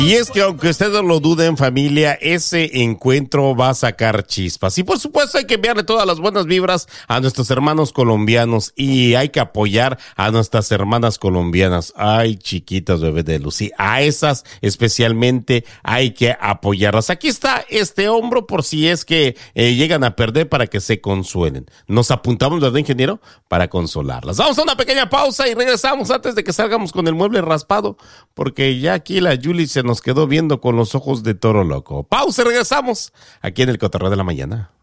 Y es que aunque ustedes no lo duden, familia, ese encuentro va a sacar chispas. Y por supuesto hay que enviarle todas las buenas vibras a nuestros hermanos colombianos y hay que apoyar a nuestras hermanas colombianas. Ay, chiquitas bebés de luz. Sí, a esas especialmente hay que apoyarlas. Aquí está este hombro por si es que llegan a perder para que se consuelen. Nos apuntamos, ¿verdad, ingeniero? Para consolarlas. Vamos a una pequeña pausa y regresamos antes de que salgamos con el mueble raspado, porque ya aquí la Julie se nos quedó viendo con los ojos de toro loco. Pausa y regresamos aquí en el Cotorreo de la Mañana.